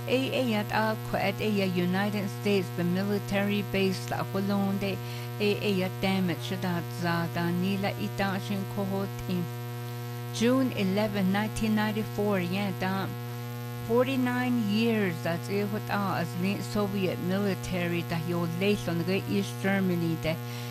at quite a United States the military base la Holonde at damage that zada nila itashin kohot in June 11, 1994 yeah 49 years that's it what as the Soviet military that yo late on the East Germany